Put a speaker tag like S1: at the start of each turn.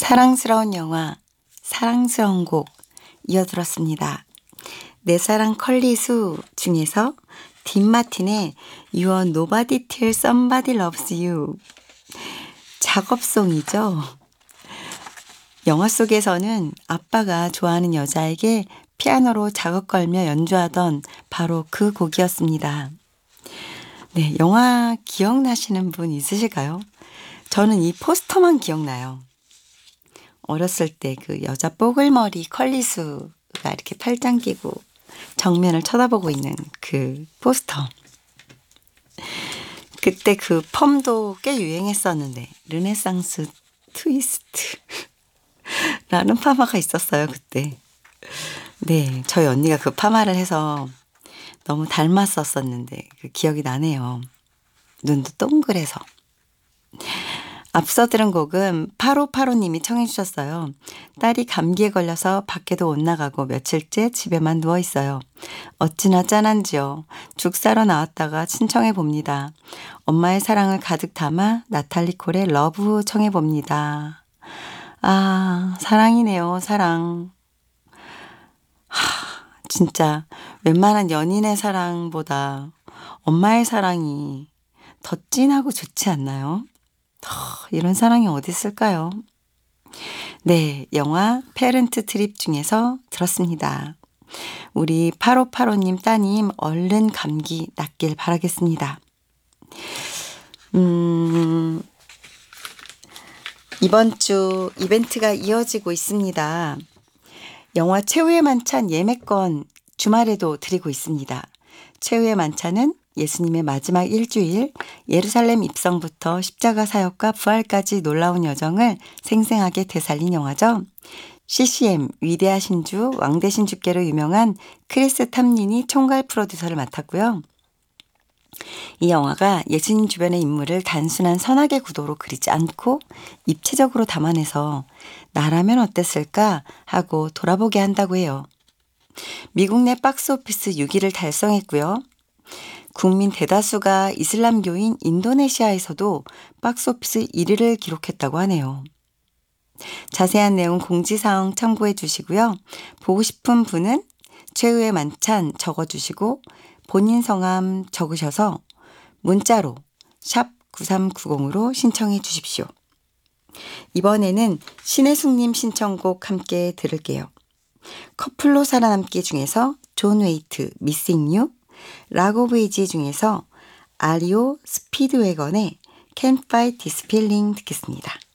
S1: 사랑스러운 영화, 사랑스러운 곡 이어들었습니다. 내 사랑 컬리수 중에서 딘 마틴의 You are nobody till somebody loves you. 작업송이죠. 영화 속에서는 아빠가 좋아하는 여자에게 피아노로 작업 걸며 연주하던 바로 그 곡이었습니다. 네, 영화 기억나시는 분 있으실까요? 저는 이 포스터만 기억나요. 어렸을 때 그 여자 뽀글머리 컬리수가 이렇게 팔짱 끼고 정면을 쳐다보고 있는 그 포스터. 그때 그 펌도 꽤 유행했었는데 르네상스 트위스트 라는 파마가 있었어요 그때. 네, 저희 언니가 그 파마를 해서 너무 닮았었었는데 그 기억이 나네요. 눈도 동그래서. 앞서 들은 곡은 8585님이 청해 주셨어요. 딸이 감기에 걸려서 밖에도 못 나가고 며칠째 집에만 누워있어요. 어찌나 짠한지요. 죽 사러 나왔다가 신청해 봅니다. 엄마의 사랑을 가득 담아 나탈리 콜의 러브 청해 봅니다. 아, 사랑이네요. 사랑. 진짜 웬만한 연인의 사랑보다 엄마의 사랑이 더 찐하고 좋지 않나요? 이런 사랑이 어디 있을까요? 네, 영화 페런트 트립 중에서 들었습니다. 우리 8585님 따님 얼른 감기 낫길 바라겠습니다. 이번 주 이벤트가 이어지고 있습니다. 영화 최후의 만찬 예매권 주말에도 드리고 있습니다. 최후의 만찬은 예수님의 마지막 일주일 예루살렘 입성부터 십자가 사역과 부활까지 놀라운 여정을 생생하게 되살린 영화죠. CCM 위대하신 주 왕대신 주께로 유명한 크리스 탐린이 총괄 프로듀서를 맡았고요. 이 영화가 예수님 주변의 인물을 단순한 선악의 구도로 그리지 않고 입체적으로 담아내서 나라면 어땠을까 하고 돌아보게 한다고 해요. 미국 내 박스오피스 6위를 달성했고요. 국민 대다수가 이슬람교인 인도네시아에서도 박스오피스 1위를 기록했다고 하네요. 자세한 내용 공지사항 참고해 주시고요. 보고 싶은 분은 최후의 만찬 적어주시고 본인 성함 적으셔서 문자로 샵 9390으로 신청해 주십시오. 이번에는 신혜숙님 신청곡 함께 들을게요. 커플로 살아남기 중에서 존 웨이트 미싱 유, 라고브이지 중에서 아리오 스피드웨건의 Can't Fight This Feeling 듣겠습니다.